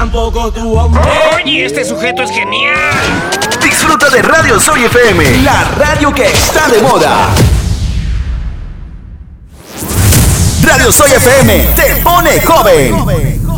tampoco tu hombre. Oye, este sujeto es genial. Disfruta de Radio Soy FM, la radio que está de moda. Radio Soy FM te pone joven.